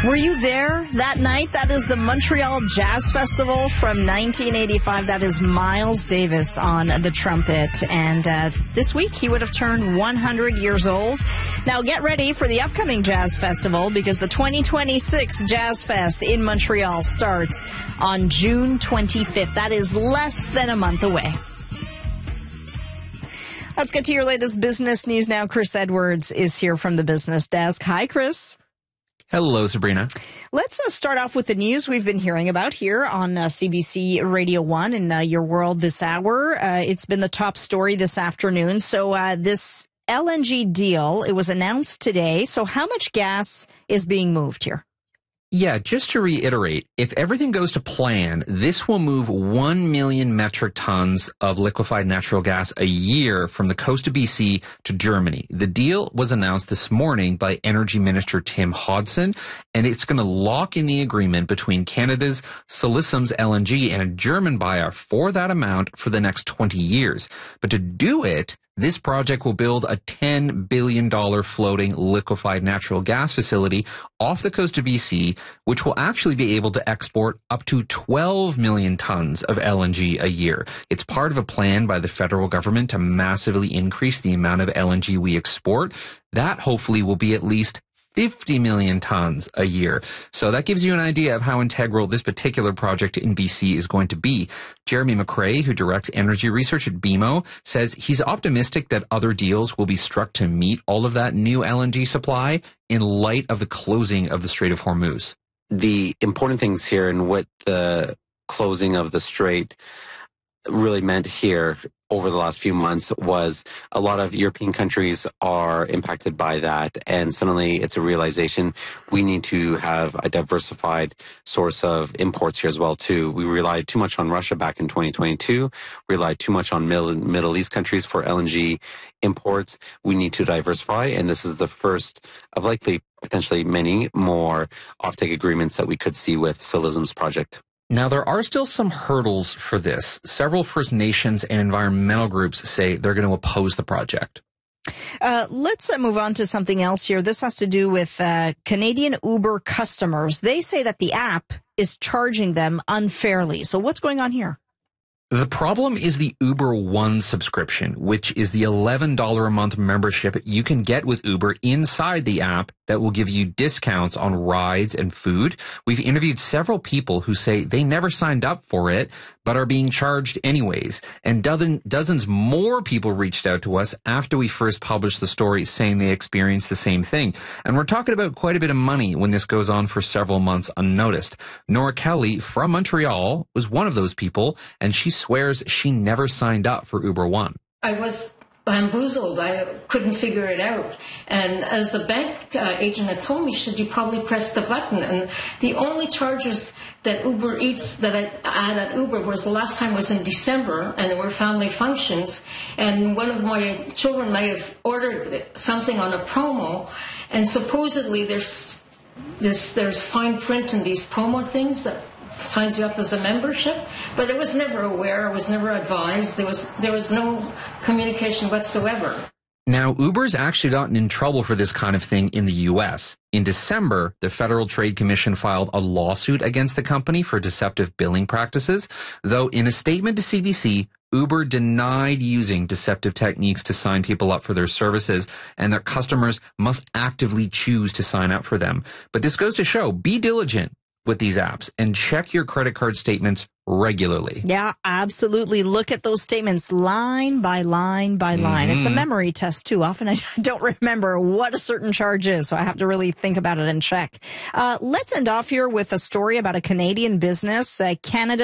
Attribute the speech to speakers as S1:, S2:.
S1: Were you there that night? That is the Montreal Jazz Festival from 1985. That is Miles Davis on the trumpet. And this week, he would have turned 100 years old. Now, get ready for the upcoming Jazz Festival because the 2026 Jazz Fest in Montreal starts on June 25th. That is less than a month away. Let's get to your latest business news now. Chris Edwards is here from the business desk. Hi, Chris.
S2: Hello, Sabrina.
S1: Let's start off with the news we've been hearing about here on CBC Radio 1 in Your World this hour. It's been the top story this afternoon. So this LNG deal, it was announced today. So how much gas is being moved here?
S2: Yeah, just to reiterate, if everything goes to plan, this will move 1 million metric tons of liquefied natural gas a year from the coast of BC to Germany. The deal was announced this morning by Energy Minister Tim Hodson, and it's going to lock in the agreement between Canada's Silicens LNG and a German buyer for that amount for the next 20 years. But to do it, this project will build a $10 billion floating liquefied natural gas facility off the coast of BC, which will actually be able to export up to 12 million tons of LNG a year. It's part of a plan by the federal government to massively increase the amount of LNG we export. That hopefully will be at least 50 million tons a year. So that gives you an idea of how integral this particular project in BC is going to be. Jeremy McCrae, who directs energy research at BMO, says he's optimistic that other deals will be struck to meet all of that new LNG supply in light of the closing of the Strait of Hormuz.
S3: The important things here and what the closing of the Strait really meant here over the last few months was a lot of European countries are impacted by that. And suddenly it's a realization we need to have a diversified source of imports here as well, too. We relied too much on Russia back in 2022, relied too much on Middle East countries for LNG imports. We need to diversify. And this is the first of likely potentially many more offtake agreements that we could see with Silicens project.
S2: Now, there are still some hurdles for this. Several First Nations and environmental groups say they're going to oppose the project.
S1: Let's move on to something else here. This has to do with Canadian Uber customers. They say that the app is charging them unfairly. So what's going on here?
S2: The problem is the Uber One subscription, which is the $11 a month membership you can get with Uber inside the app that will give you discounts on rides and food. We've interviewed several people who say they never signed up for it, but are being charged anyways. And dozens more people reached out to us after we first published the story saying they experienced the same thing. And we're talking about quite a bit of money when this goes on for several months unnoticed. Nora Kelly from Montreal was one of those people, and she swears she never signed up for Uber One.
S4: I was bamboozled. I couldn't figure it out. And as the bank agent had told me, she said, you probably pressed the button. And the only charges that Uber Eats that I had at Uber was the last time was in December, and there were family functions. And one of my children might have ordered something on a promo, and supposedly there's fine print in these promo things that signs you up as a membership, but I was never aware, I was never advised, there was no communication whatsoever.
S2: Now, Uber's actually gotten in trouble for this kind of thing in the U.S. In December, the Federal Trade Commission filed a lawsuit against the company for deceptive billing practices, though in a statement to CBC, Uber denied using deceptive techniques to sign people up for their services, and their customers must actively choose to sign up for them. But this goes to show, be diligent with these apps and check your credit card statements regularly.
S1: Yeah, absolutely. Look at those statements line by line by line. It's a memory test too. Often I don't remember what a certain charge is, so I have to really think about it and check. Let's end off here with a story about a Canadian business. Canada